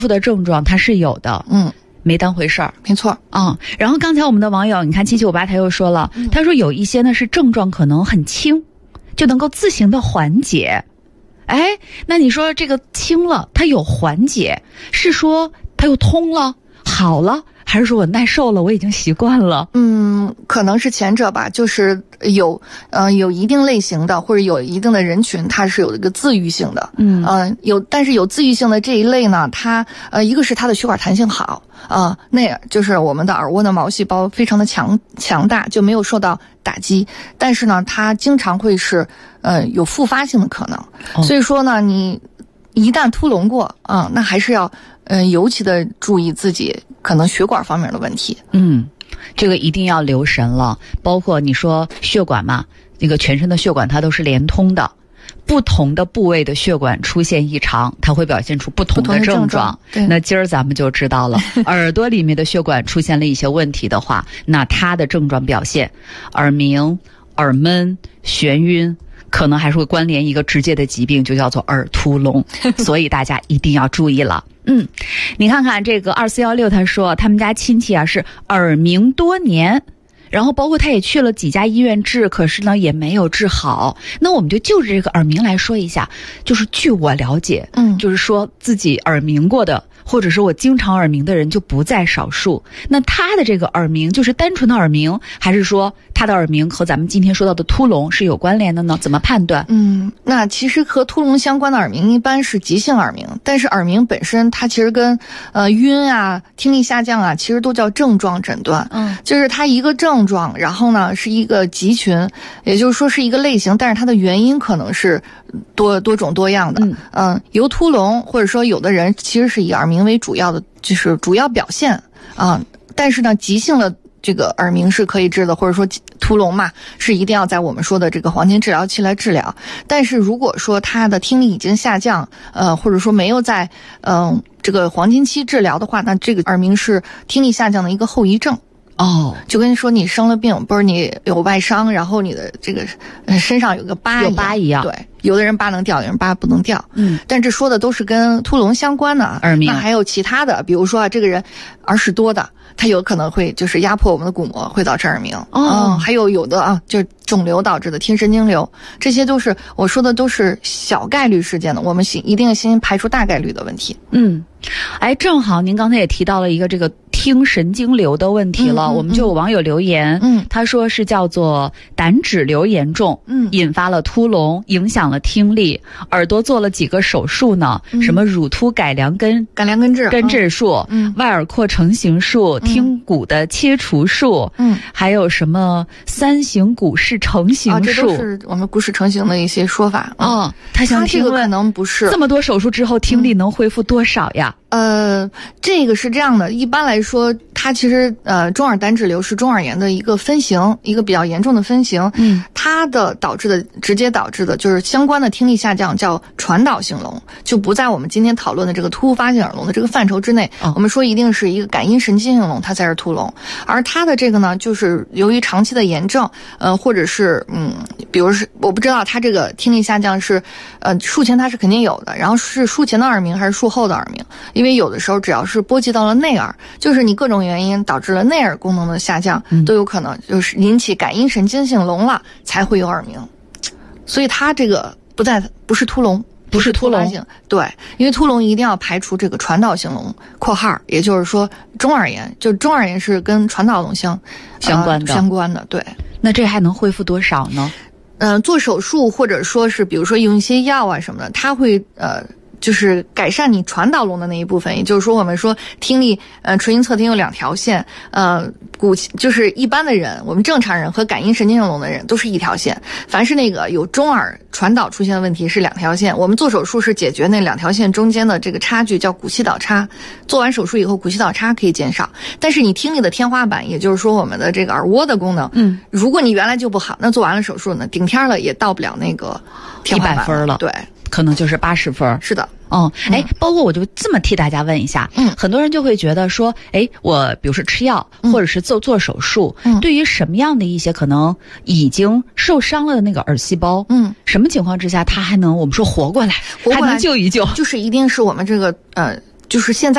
的症状它是有的，没当回事儿， 没错。 然后刚才我们的网友，你看7758他又说了，他说有一些呢是症状可能很轻，就能够自行的缓解。哎，那你说这个轻了，它有缓解，是说它又通了，好了，还是说我耐受了，我已经习惯了？ 可能是前者吧，就是有一定类型的或者有一定的人群，它是有一个自愈性的。但是有自愈性的这一类呢，它一个是它的血管弹性好那就是我们的耳蜗的毛细胞非常的强大，就没有受到打击。但是呢，它经常会是有复发性的可能。所以说呢，你一旦突聋过那还是要尤其的注意自己可能血管方面的问题。 这个一定要留神了。包括你说血管嘛，那个全身的血管它都是连通的，不同的部位的血管出现异常，它会表现出不同的症状。那今儿咱们就知道了，耳朵里面的血管出现了一些问题的话，那它的症状表现，耳鸣、耳闷、眩晕，可能还是会关联一个直接的疾病，就叫做耳突聋。所以大家一定要注意了。你看看这个2416，他说他们家亲戚是耳鸣多年，然后包括他也去了几家医院治，可是呢也没有治好。那我们就着这个耳鸣来说一下，就是据我了解，就是说自己耳鸣过的，或者是我经常耳鸣的人就不在少数。那他的这个耳鸣就是单纯的耳鸣，还是说他的耳鸣和咱们今天说到的突聋是有关联的呢？怎么判断？ 那其实和突聋相关的耳鸣一般是急性耳鸣，但是耳鸣本身它其实跟晕听力下降其实都叫症状诊断。就是它一个症状，然后呢是一个集群，也就是说是一个类型，但是它的原因可能是多种多样的。由突聋或者说有的人其实是以耳鸣为主要的，就是主要表现但是呢急性的这个耳鸣是可以治的，或者说突聋嘛，是一定要在我们说的这个黄金治疗期来治疗。但是如果说他的听力已经下降，或者说没有在这个黄金期治疗的话，那这个耳鸣是听力下降的一个后遗症。就跟说你生了病，不是你有外伤，然后你的这个身上有个疤一样。对，有的人疤能掉，有人疤不能掉。但这说的都是跟突聋相关的耳鸣。 那还有其他的，比如说这个人耳屎多的，他有可能会就是压迫我们的鼓膜，会导致耳鸣。还有的就是肿瘤导致的听神经瘤，这些都是我说的都是小概率事件的，我们一定先排除大概率的问题。 正好您刚才也提到了一个这个听神经瘤的问题了。我们就有网友留言，他说是叫做胆脂瘤严重，引发了突聋，影响了听力，耳朵做了几个手术呢，什么乳突改良根治术，外耳廓成形术，听骨的切除术，还有什么三型骨室成形术， 这都是我们骨室成形的一些说法。 他想听问， 可能不是这么多手术之后听力能恢复多少呀？ 这个是这样的，一般来说它其实中耳胆脂瘤是中耳炎的一个分型，一个比较严重的分型。它的直接导致的就是相关的听力下降，叫传导性聋，就不在我们今天讨论的这个突发性耳聋的这个范畴之内。我们说一定是一个感应神经性聋，它才是突聋。而它的这个呢，就是由于长期的炎症，或者是比如是我不知道它这个听力下降是术前它是肯定有的，然后是术前的耳鸣还是术后的耳鸣？因为有的时候只要是波及到了内耳，就是你各种原因导致了内耳功能的下降，都有可能就是引起感应神经性聋了，才会有耳鸣。所以它这个不是突聋， 不是突聋性。对，因为突聋一定要排除这个传导性聋（括号），也就是说中耳炎，就中耳炎是跟传导聋相关的。对， 那这还能恢复多少呢？ 做手术或者说是比如说用一些药什么的，它会就是改善你传导聋的那一部分。也就是说我们说听力垂音侧听有两条线，就是一般的人，我们正常人和感应神经性聋的人都是一条线，凡是那个有中耳传导出现的问题是两条线。我们做手术是解决那两条线中间的这个差距，叫骨系导差。做完手术以后骨系导差可以减少，但是你听力的天花板，也就是说我们的这个耳蜗的功能，如果你原来就不好，那做完了手术呢，顶天了也到不了那个天花板 100分了。 对， 可能就是80分。 是的。 包括我就这么替大家问一下，很多人就会觉得说，我比如说吃药或者是做手术，对于什么样的一些可能已经受伤了的那个耳细胞，什么情况之下它还能我们说活过来，还能救一救？ 就是一定是我们这个就是现在